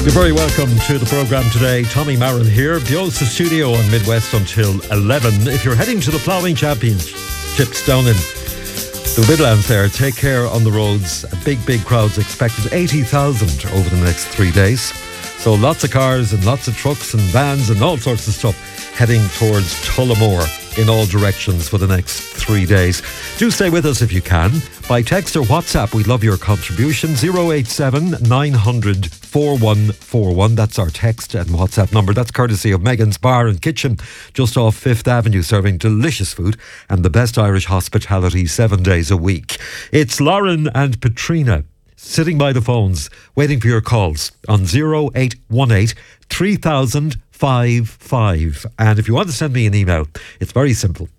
You're very welcome to the programme today. Tommy Marin here. Bio's the studio on Midwest until 11. If you're heading to the Ploughing Championships down in the Midlands there, take care on the roads. Big crowds expected. 80,000 over the next 3 days. So lots of cars and lots of trucks and vans and all sorts of stuff heading towards Tullamore in all directions for the next 3 days. Do stay with us if you can. By text or WhatsApp, we'd love your contribution. 087 900 4141. That's our text and WhatsApp number. That's courtesy of Megan's Bar and Kitchen, just off 5th Avenue, serving delicious food and the best Irish hospitality 7 days a week. It's Lauren and Petrina sitting by the phones, waiting for your calls on 0818 300055. And if you want to send me an email, it's very simple.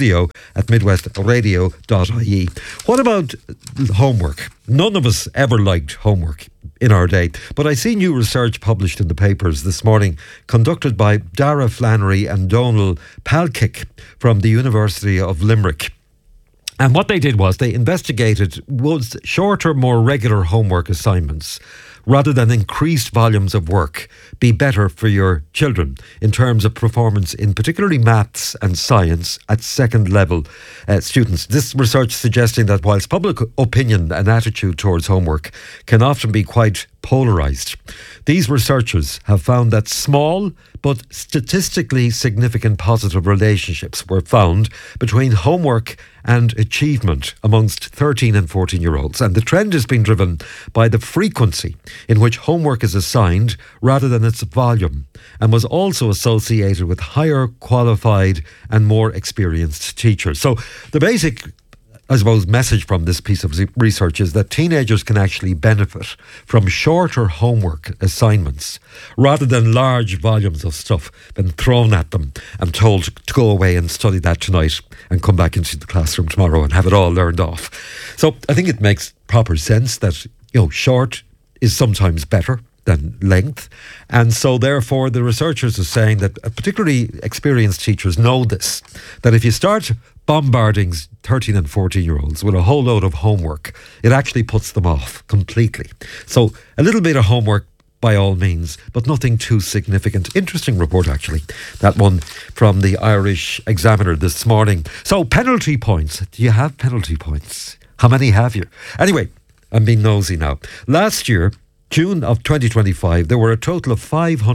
studio@midwestradio.ie. What about homework? None of us ever liked homework in our day. But I see new research published in the papers this morning, conducted by Dara Flannery and Donal Palkick from the University of Limerick. And what they did was they investigated, was shorter, more regular homework assignments rather than increased volumes of work be better for your children in terms of performance in particularly maths and science at second level students. This research suggesting that whilst public opinion and attitude towards homework can often be quite polarised, these researchers have found that small but statistically significant positive relationships were found between homework and achievement amongst 13 and 14-year-olds. And the trend has been driven by the frequency in which homework is assigned rather than its volume, and was also associated with higher qualified and more experienced teachers. So the basic, I suppose, message from this piece of research is that teenagers can actually benefit from shorter homework assignments rather than large volumes of stuff being thrown at them and told to go away and study that tonight and come back into the classroom tomorrow and have it all learned off. So I think it makes proper sense that, short is sometimes better than length. And so therefore the researchers are saying that particularly experienced teachers know this, that if you start bombarding 13 and 14-year-olds with a whole load of homework, it actually puts them off completely. So a little bit of homework by all means, but nothing too significant. Interesting report, actually, that one from the Irish Examiner this morning. So penalty points. Do you have penalty points? How many have you? Anyway, I'm being nosy now. Last year, June of 2025, there were a total of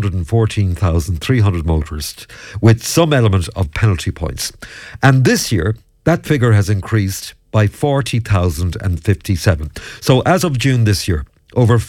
514,300 motorists with some element of penalty points. And this year, that figure has increased by 40,057. So as of June this year, over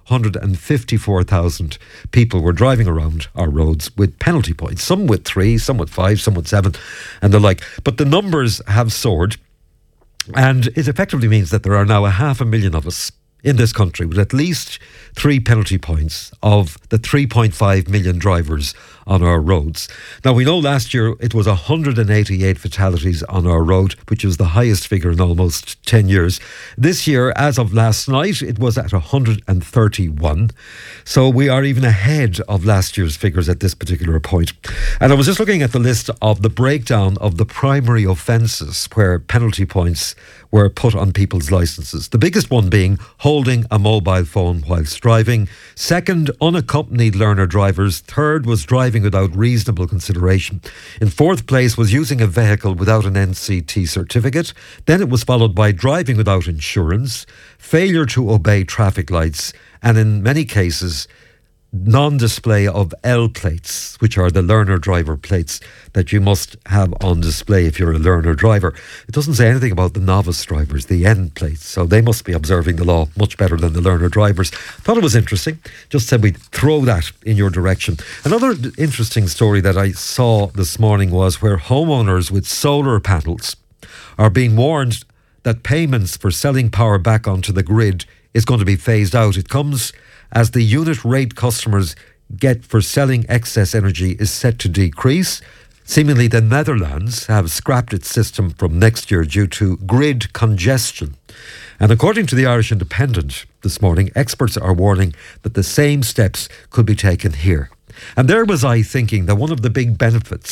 554,000 people were driving around our roads with penalty points, some with 3, some with 5, some with 7 and the like. But the numbers have soared, and it effectively means that there are now 500,000 of us in this country with at least 3 penalty points of the 3.5 million drivers on our roads. Now, we know last year it was 188 fatalities on our road, which was the highest figure in almost 10 years. This year, as of last night, it was at 131. So we are even ahead of last year's figures at this particular point. And I was just looking at the list of the breakdown of the primary offences where penalty points were put on people's licences. The biggest one being holding a mobile phone whilst driving. Second, unaccompanied learner drivers. Third was driving without reasonable consideration. In fourth place was using a vehicle without an NCT certificate. Then it was followed by driving without insurance, failure to obey traffic lights, and in many cases, non-display of L plates, which are the learner driver plates that you must have on display if you're a learner driver. It doesn't say anything about the novice drivers, the N plates, so they must be observing the law much better than the learner drivers. Thought it was interesting. Just said we'd throw that in your direction. Another interesting story that I saw this morning was where homeowners with solar panels are being warned that payments for selling power back onto the grid is going to be phased out. It comes as the unit rate customers get for selling excess energy is set to decrease. Seemingly the Netherlands have scrapped its system from next year due to grid congestion. And according to the Irish Independent this morning, experts are warning that the same steps could be taken here. And there was I thinking that one of the big benefits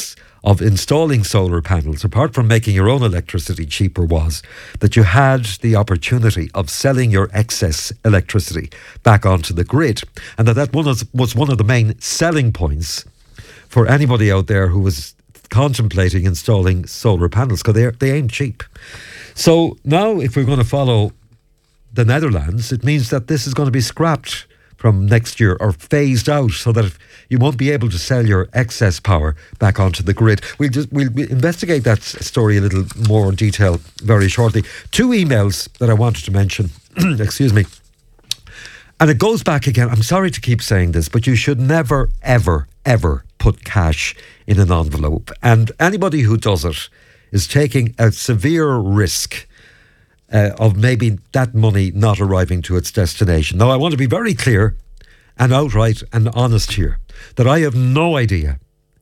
of installing solar panels, apart from making your own electricity cheaper, was that you had the opportunity of selling your excess electricity back onto the grid. And that was one of the main selling points for anybody out there who was contemplating installing solar panels, because they ain't cheap. So now, if we're going to follow the Netherlands, it means that this is going to be scrapped from next year, or phased out, so that you won't be able to sell your excess power back onto the grid. We'll investigate that story a little more detail very shortly. 2 emails that I wanted to mention. Excuse me. And it goes back again. I'm sorry to keep saying this, but you should never, ever, ever put cash in an envelope. And anybody who does it is taking a severe risk of maybe that money not arriving to its destination. Now, I want to be very clear and outright and honest here, that I have no idea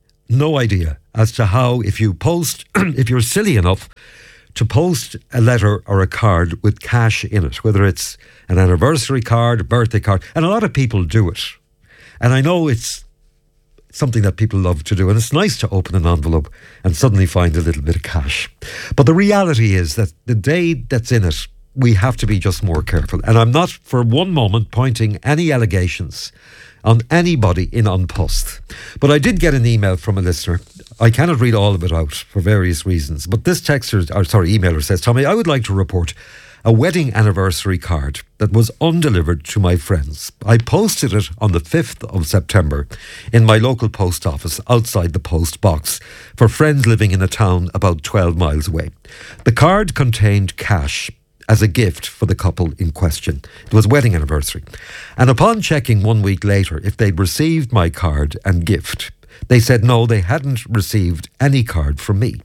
as to how, if you post, if you're silly enough to post a letter or a card with cash in it, whether it's an anniversary card, a birthday card, and a lot of people do it. And I know it's something that people love to do, and it's nice to open an envelope and suddenly find a little bit of cash. But the reality is that the day that's in it, we have to be just more careful. And I'm not for one moment pointing any allegations on anybody in An Post. But I did get an email from a listener. I cannot read all of it out for various reasons. But this emailer says, Tommy, I would like to report a wedding anniversary card that was undelivered to my friends. I posted it on the 5th of September in my local post office outside the post box for friends living in a town about 12 miles away. The card contained cash as a gift for the couple in question. It was wedding anniversary. And upon checking 1 week later if they'd received my card and gift, they said no, they hadn't received any card from me.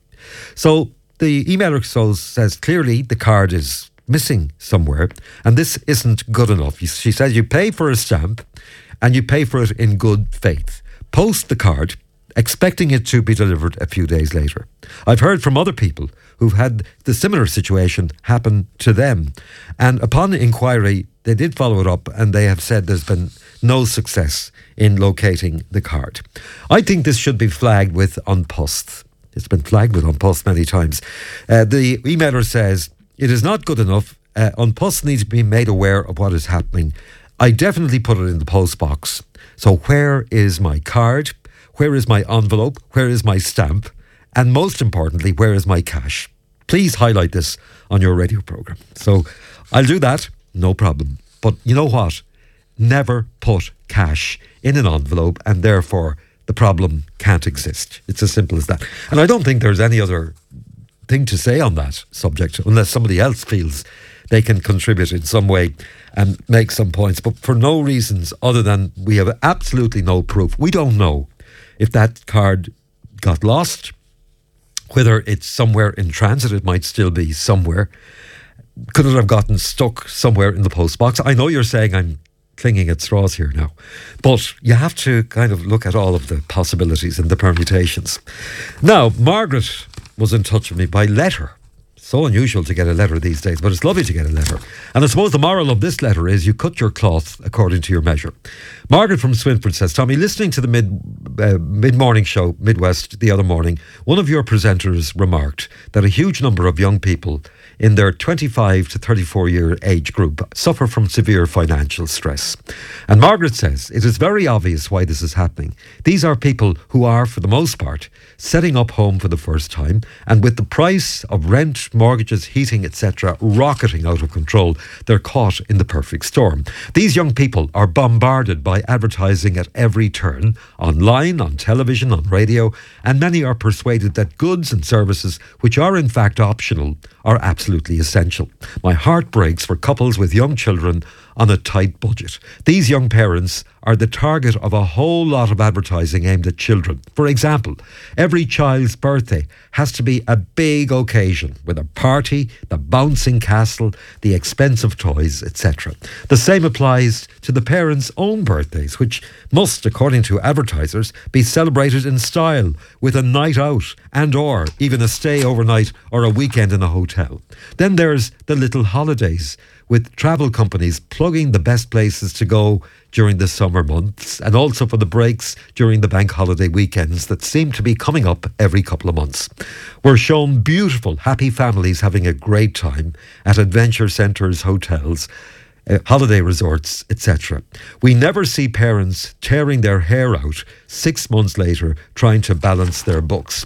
So the emailer says clearly the card is missing somewhere, and this isn't good enough. She says you pay for a stamp and you pay for it in good faith. Post the card, expecting it to be delivered a few days later. I've heard from other people who've had the similar situation happen to them, and upon inquiry they did follow it up, and they have said there's been no success in locating the card. I think this should be flagged with An Post. It's been flagged with An Post many times. The emailer says it is not good enough. An Post needs to be made aware of what is happening. I definitely put it in the post box. So where is my card? Where is my envelope? Where is my stamp? And most importantly, where is my cash? Please highlight this on your radio programme. So I'll do that, no problem. But you know what? Never put cash in an envelope, and therefore the problem can't exist. It's as simple as that. And I don't think there's any other thing to say on that subject, unless somebody else feels they can contribute in some way and make some points, but for no reasons other than we have absolutely no proof. We don't know if that card got lost, whether it's somewhere in transit. It might still be somewhere. Could it have gotten stuck somewhere in the post box? I know you're saying I'm clinging at straws here now, but you have to kind of look at all of the possibilities and the permutations. Now, Margaret was in touch with me by letter. So unusual to get a letter these days, but it's lovely to get a letter. And I suppose the moral of this letter is you cut your cloth according to your measure. Margaret from Swinford says, Tommy, listening to the mid-morning show, Midwest, the other morning, one of your presenters remarked that a huge number of young people in their 25 to 34 year age group suffer from severe financial stress. And Margaret says, it is very obvious why this is happening. These are people who are, for the most part, setting up home for the first time, and with the price of rent, mortgages, heating, etc. rocketing out of control, they're caught in the perfect storm. These young people are bombarded by advertising at every turn, online, on television, on radio, and many are persuaded that goods and services, which are in fact optional, are absolutely essential. My heart breaks for couples with young children on a tight budget. These young parents are the target of a whole lot of advertising aimed at children. For example, every child's birthday has to be a big occasion with a party, the bouncing castle, the expensive toys, etc. The same applies to the parents' own birthdays, which must, according to advertisers, be celebrated in style with a night out and or even a stay overnight or a weekend in a hotel. Then there's the little holidays, with travel companies plugging the best places to go during the summer months and also for the breaks during the bank holiday weekends that seem to be coming up every couple of months. We're shown beautiful, happy families having a great time at adventure centres, hotels, holiday resorts, etc. We never see parents tearing their hair out 6 months later trying to balance their books.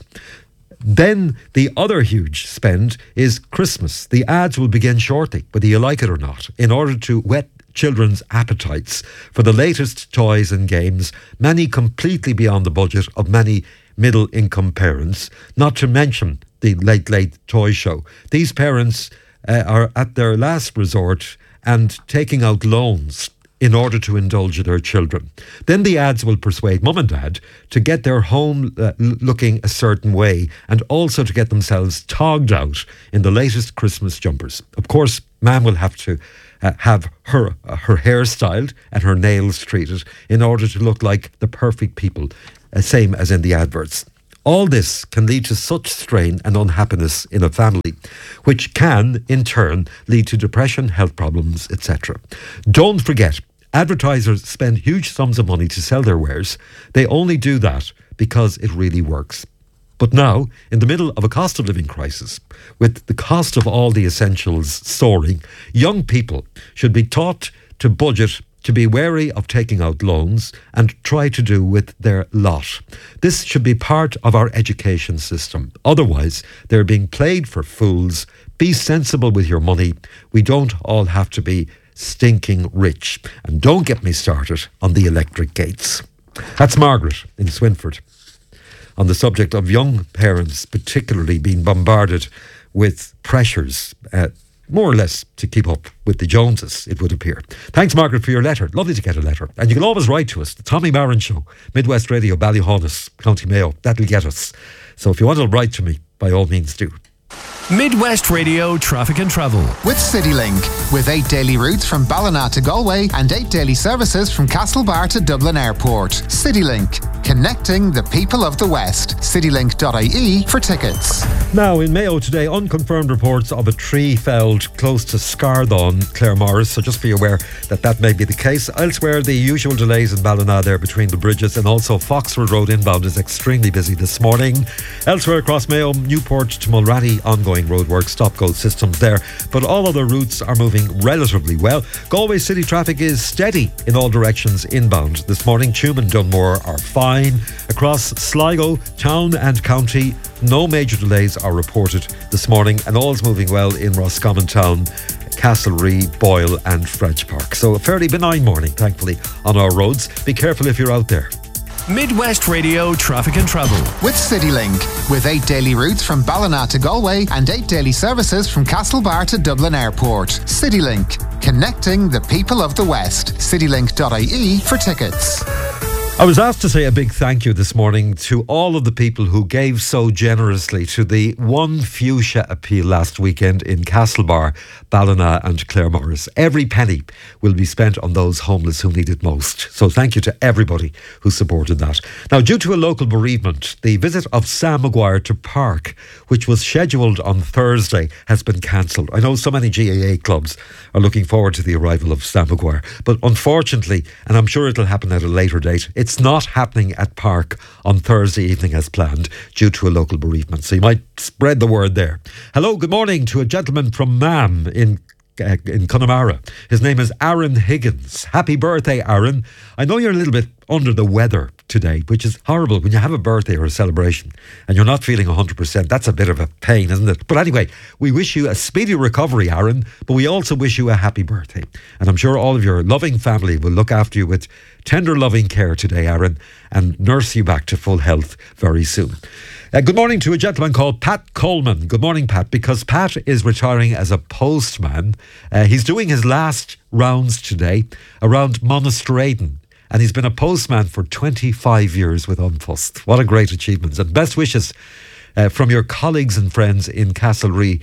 Then the other huge spend is Christmas. The ads will begin shortly, whether you like it or not, in order to whet children's appetites for the latest toys and games, many completely beyond the budget of many middle-income parents, not to mention the Late Toy Show. These parents are at their last resort and taking out loans in order to indulge their children. Then the ads will persuade mum and dad to get their home looking a certain way and also to get themselves togged out in the latest Christmas jumpers. Of course, Mam will have to have her hair styled and her nails treated in order to look like the perfect people, same as in the adverts. All this can lead to such strain and unhappiness in a family, which can, in turn, lead to depression, health problems, etc. Don't forget, advertisers spend huge sums of money to sell their wares. They only do that because it really works. But now, in the middle of a cost of living crisis, with the cost of all the essentials soaring, young people should be taught to budget, to be wary of taking out loans and try to do with their lot. This should be part of our education system. Otherwise, they're being played for fools. Be sensible with your money. We don't all have to be stinking rich. And don't get me started on the electric gates. That's Margaret in Swinford, on the subject of young parents particularly being bombarded with pressures, more or less to keep up with the Joneses, it would appear. Thanks, Margaret, for your letter. Lovely to get a letter. And you can always write to us, the Tommy Marin Show, Midwest Radio, Ballyhonus, County Mayo. That'll get us. So if you want to write to me, by all means do. Midwest Radio Traffic and Travel with CityLink, with 8 daily routes from Ballina to Galway and 8 daily services from Castlebar to Dublin Airport. CityLink, connecting the people of the West. CityLink.ie for tickets. Now in Mayo today, unconfirmed reports of a tree felled close to Scarthon, Claremorris, so just be aware that may be the case. Elsewhere, the usual delays in Ballina there between the bridges, and also Foxford Road inbound is extremely busy this morning. Elsewhere across Mayo, Newport to Mulratty, ongoing roadwork, stop-go systems there, but all other routes are moving relatively well. Galway city traffic is steady in all directions inbound this morning. Tuam and Dunmore are fine. Across Sligo, town and county, no major delays are reported this morning, and all's moving well in Roscommon Town, Castlereagh, Boyle and French Park. So a fairly benign morning, thankfully, on our roads. Be careful if you're out there. Midwest Radio Traffic and Travel with CityLink, with 8 daily routes from Ballina to Galway and 8 daily services from Castlebar to Dublin Airport. CityLink, connecting the people of the West. CityLink.ie for tickets. I was asked to say a big thank you this morning to all of the people who gave so generously to the One Fuchsia appeal last weekend in Castlebar, Ballina and Claremorris. Every penny will be spent on those homeless who need it most. So thank you to everybody who supported that. Now, due to a local bereavement, the visit of Sam Maguire to Park, which was scheduled on Thursday, has been cancelled. I know so many GAA clubs are looking forward to the arrival of Sam Maguire, but unfortunately, and I'm sure it'll happen at a later date, it's not happening at Park on Thursday evening as planned due to a local bereavement. So you might spread the word there. Hello, good morning to a gentleman from Mam in Connemara. His name is Aaron Higgins. Happy birthday, Aaron. I know you're a little bit under the weather today, which is horrible when you have a birthday or a celebration and you're not feeling 100%. That's a bit of a pain, isn't it? But anyway, we wish you a speedy recovery, Aaron, but we also wish you a happy birthday. And I'm sure all of your loving family will look after you with tender loving care today, Aaron, and nurse you back to full health very soon. Good morning to a gentleman called Pat Coleman. Good morning, Pat, because Pat is retiring as a postman. He's doing his last rounds today around Monastraden, and he's been a postman for 25 years with Unfussed. What a great achievement. And best wishes from your colleagues and friends in Castlereagh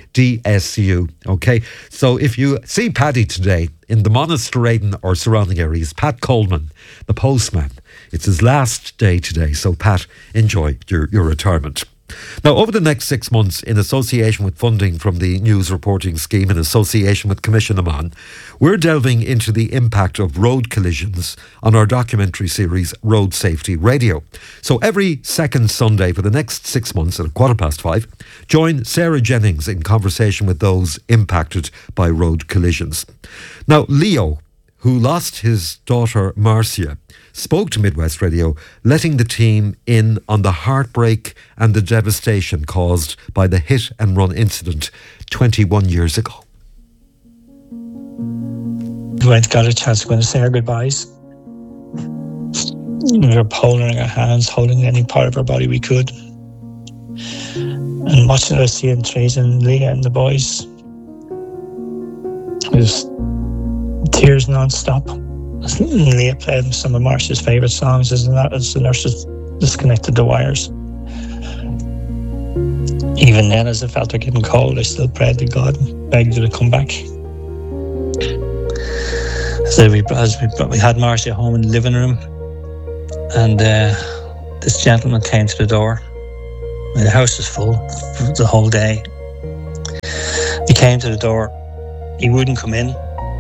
DSU. Okay, so if you see Paddy today in the Monastraden or surrounding areas, Pat Coleman, the postman, it's his last day today. So Pat, enjoy your retirement. Now, over the next 6 months, in association with funding from the News Reporting Scheme, in association with Commission Amman, we're delving into the impact of road collisions on our documentary series Road Safety Radio. So every second Sunday for the next 6 months at 5:15, join Sarah Jennings in conversation with those impacted by road collisions. Now, Leo, who lost his daughter Marcia, spoke to Midwest Radio, letting the team in on the heartbreak and the devastation caused by the hit and run incident 21 years ago. We got a chance to go and say our goodbyes. We were holding our hands, holding any part of our body we could. And watching us seeing Trace and Leah and the boys. It was tears non-stop. Leah played some of Marcia's favourite songs as the nurses disconnected the wires. Even then, as I felt her getting cold, I still prayed to God and begged her to come back. So we had Marcia home in the living room, and this gentleman came to the door. The house was full the whole day. He came to the door. He wouldn't come in.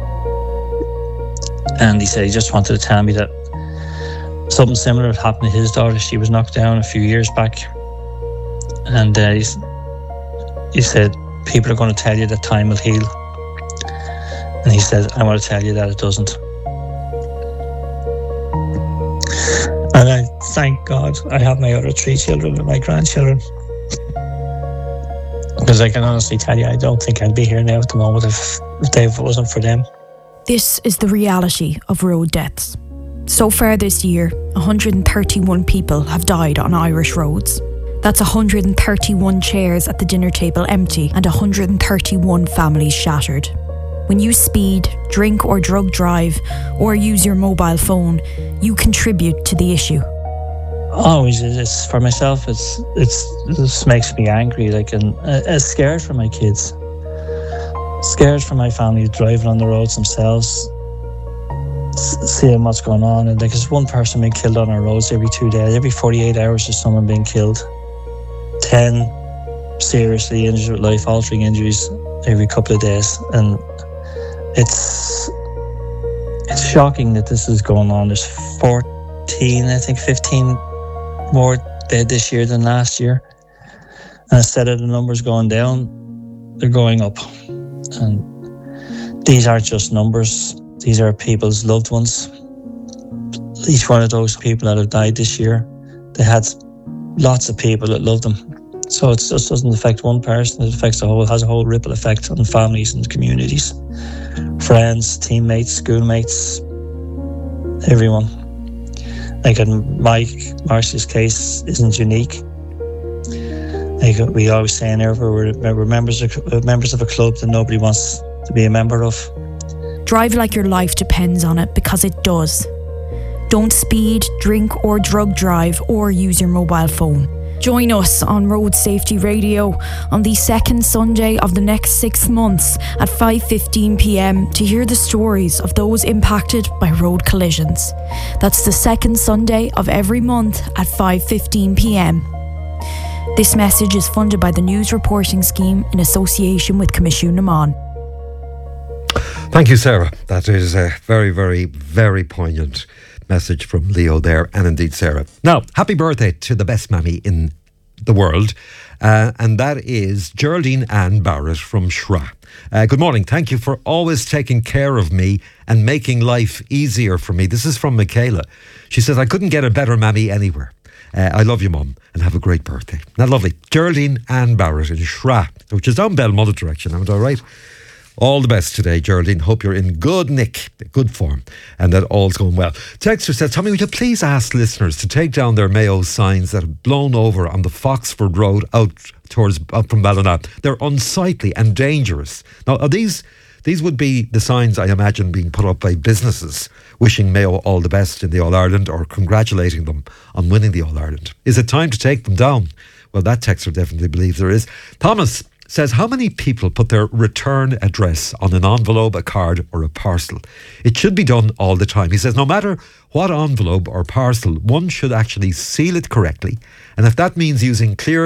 And he said he just wanted to tell me that something similar had happened to his daughter. She was knocked down a few years back. And he said, people are going to tell you that time will heal. And he said, I want to tell you that it doesn't. And I thank God I have my other 3 children and my grandchildren. Because I can honestly tell you, I don't think I'd be here now at the moment if it wasn't for them. This is the reality of road deaths. So far this year, 131 people have died on Irish roads. That's 131 chairs at the dinner table empty and 131 families shattered. When you speed, drink or drug drive, or use your mobile phone, you contribute to the issue. Always, it's for myself. This makes me angry. And scared for my kids. Scared for my family driving on the roads themselves, seeing what's going on. And there's one person being killed on our roads every 2 days. Every 48 hours there's someone being killed. 10 seriously injured with life-altering injuries every couple of days. And it's shocking that this is going on. There's 15 more dead this year than last year. And instead of the numbers going down, they're going up. And these aren't just numbers. These are people's loved ones. Each one of those people that have died this year, they had lots of people that loved them. So it just doesn't affect one person. It affects has a whole ripple effect on families and communities, friends, teammates, schoolmates, everyone. Like in Marcia's case isn't unique. Like we always say in Airford, we're members of a club that nobody wants to be a member of. Drive like your life depends on it, because it does. Don't speed, drink or drug drive or use your mobile phone. Join us on Road Safety Radio on the second Sunday of the next 6 months at 5:15 p.m. to hear the stories of those impacted by road collisions. That's the second Sunday of every month at 5:15 p.m. This message is funded by the News Reporting Scheme in association with Commission Amman. Thank you, Sarah. That is a very, very, very poignant message from Leo there, and indeed Sarah. Now, happy birthday to the best mammy in the world, and that is Geraldine Ann Barrett from Shra. Good morning. Thank you for always taking care of me and making life easier for me. This is from Michaela. She says, I couldn't get a better mammy anywhere. I love you, Mum, and have a great birthday. Now, lovely. Geraldine Ann Barrett in Shra, which is down Belmullet direction. Am I right? All the best today, Geraldine. Hope you're in good nick, good form, and that all's going well. Texter says, Tommy, would you please ask listeners to take down their Mayo signs that have blown over on the Foxford Road out from Ballina? They're unsightly and dangerous. Now, are these would be the signs, I imagine, being put up by businesses wishing Mayo all the best in the All-Ireland or congratulating them on winning the All-Ireland. Is it time to take them down? Well, that texter definitely believes there is. Thomas says, how many people put their return address on an envelope, a card or a parcel? It should be done all the time. He says, no matter what envelope or parcel, one should actually seal it correctly. And if that means using clear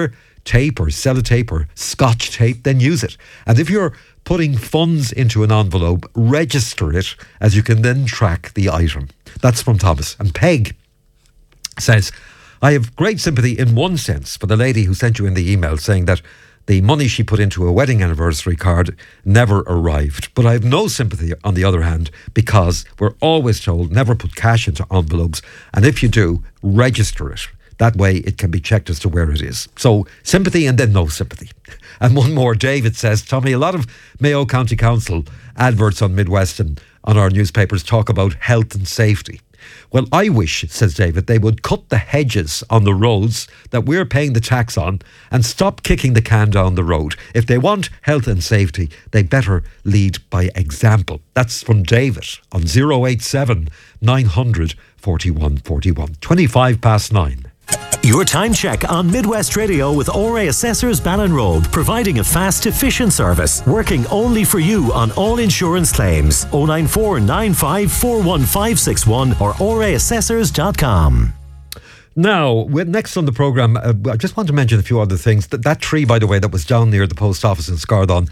tape or sellotape or scotch tape, then use it. And if you're putting funds into an envelope, register it, as you can then track the item. That's from Thomas. And Peg says, I have great sympathy in one sense for the lady who sent you in the email saying that the money she put into a wedding anniversary card never arrived. But I have no sympathy, on the other hand, because we're always told never put cash into envelopes. And if you do, register it. That way it can be checked as to where it is. So sympathy and then no sympathy. And one more, David says, Tommy, a lot of Mayo County Council adverts on Midwest and on our newspapers talk about health and safety. Well, I wish, says David, they would cut the hedges on the roads that we're paying the tax on and stop kicking the can down the road. If they want health and safety, they better lead by example. That's from David on 087 900 41 41. 25 past 9. Your time check on Midwest Radio with ORA Assessors Ballinrobe, providing a fast, efficient service, working only for you on all insurance claims. 094 95 41561 or oraassessors.com. Now, next on the programme, I just want to mention a few other things. That tree, by the way, that was down near the post office in Scardon